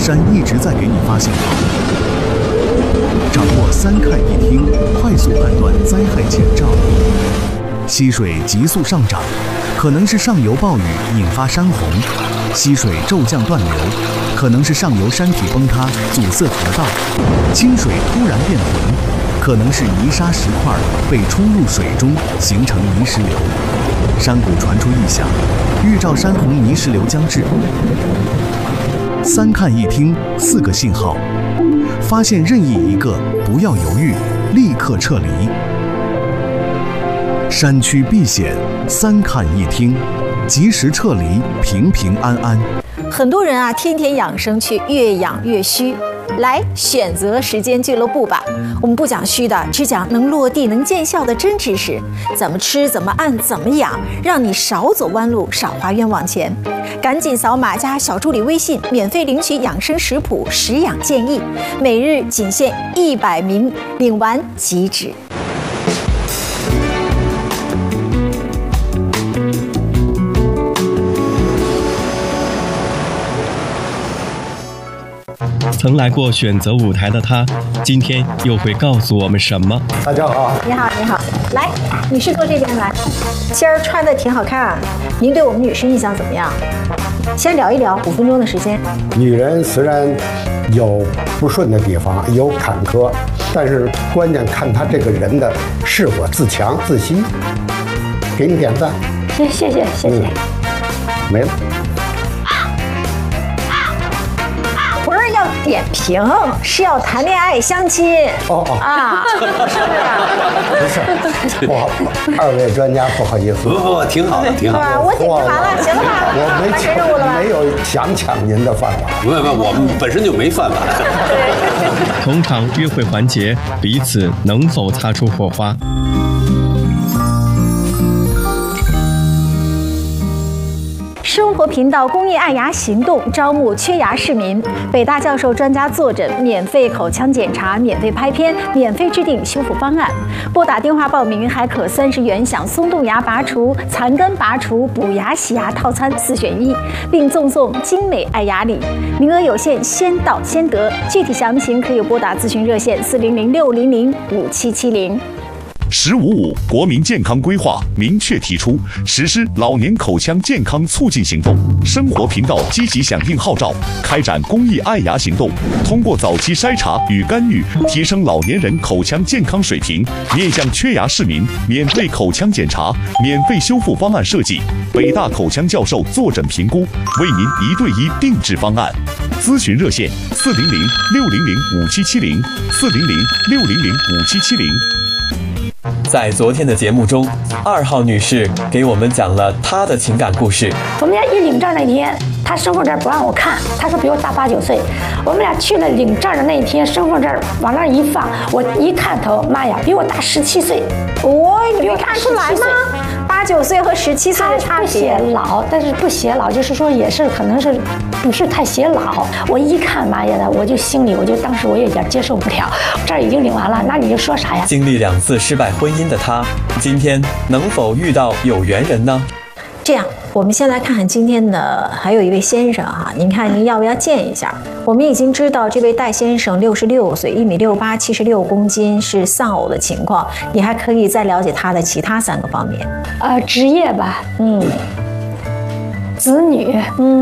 山一直在给你发信号。掌握3看1听，快速判断灾害前兆。溪水急速上涨，可能是上游暴雨引发山洪；溪水骤降断流，可能是上游山体崩塌阻塞河道；清水突然变浑，可能是泥沙石块被冲入水中形成泥石流。山谷传出异响，预兆山洪泥石流将至。3看1听4个信号，发现任意一个，不要犹豫，立刻撤离。山区避险，3看1听，及时撤离，平平安安。 很多人啊，天天养生去，越养越虚。来选择时间俱乐部吧，我们不讲虚的，只讲能落地、能见效的真知识。怎么吃，怎么按，怎么养，让你少走弯路，少花冤枉钱。赶紧扫码加小助理微信，免费领取养生食谱、食养建议，每日仅限100名，领完即止。 曾来过选择舞台的他，今天又会告诉我们什么？ 大家好， 你好，你好，来，女士坐这边来。今儿穿的挺好看，您对我们女士印象怎么样？先聊一聊，5分钟的时间。 女人虽然有不顺的地方，有坎坷，但是关键看她这个人的是否自强自信。给你点赞， 谢谢。 没了。 不是要点评，是要谈恋爱相亲。啊，是不是？不好，2位专家不好意思。 不，挺好的，挺好的。 我点评完了，行了吧？ 我没有想抢您的饭碗。 不，我们本身就没饭碗。 同场约会环节，彼此能否擦出火花？ 生活频道公益爱牙行动招募缺牙市民，北大教授专家坐诊，免费口腔检查，免费拍片，免费制定修复方案。拨打电话报名，还可30元享松动牙拔除、残根拔除、补牙洗牙套餐4选1，并赠送精美爱牙礼。名额有限，先到先得。具体详情可以拨打咨询热线400-600-5770。 “15+5”国民健康规划明确提出，实施老年口腔健康促进行动。生活频道积极响应号召，开展公益爱牙行动，通过早期筛查与干预，提升老年人口腔健康水平。面向缺牙市民，免费口腔检查，免费修复方案设计，北大口腔教授坐诊评估，为您1对1定制方案。咨询热线400-600-5770，400-600-5770。 在昨天的节目中，2号女士给我们讲了她的情感故事。 我们俩一领证那天，她身份证不让我看，她说比我大8、9岁。我们俩去了领证的那一天，身份证往那一放，我一探头，妈呀，比我大17岁。 你没看出来吗？8、9岁和17岁的差别。 不显老，但是不显老，就是说也是可能是不是太显老。我一看，妈呀，我就心里当时我也有点接受不了。这儿已经领完了，那你就说啥呀？ 经历2次失败婚姻的她，今天能否遇到有缘人呢？ 这样，我们先来看看今天的还有一位先生哈，您看您要不要见一下？我们已经知道这位戴先生66岁，1.68米，76公斤，是丧偶的情况。你还可以再了解他的其他3个方面。 职业吧，子女，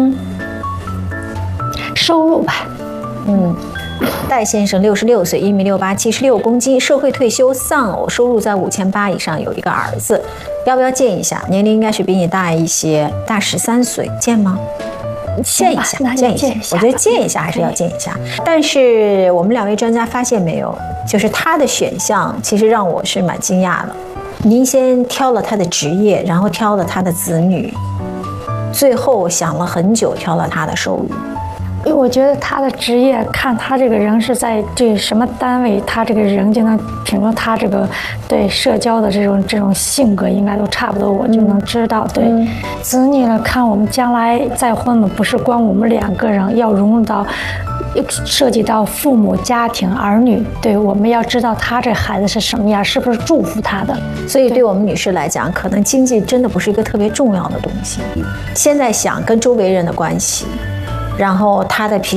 收入吧， 戴先生66岁，1.68米，76公斤，社会退休，丧偶，收入在5800以上，有一个儿子。要不要见一下？年龄应该是比你大一些，大13岁，见吗？见一下，见一下。我觉得见一下还是要见一下。但是我们2位专家发现没有，就是他的选项其实让我是蛮惊讶的。您先挑了他的职业，然后挑了他的子女，最后想了很久，挑了他的收入。 我觉得他的职业，看他这个人是在这什么单位，他这个人就能凭着他这个对社交的这种性格，应该都差不多，我就能知道。对，子女呢，看我们将来再婚嘛，不是光我们2个人，要融入到，涉及到父母、家庭、儿女。对，我们要知道他这孩子是什么样，是不是祝福他的。 所以对我们女士来讲，可能经济真的不是一个特别重要的东西。现在想跟周围人的关系。然后他的脾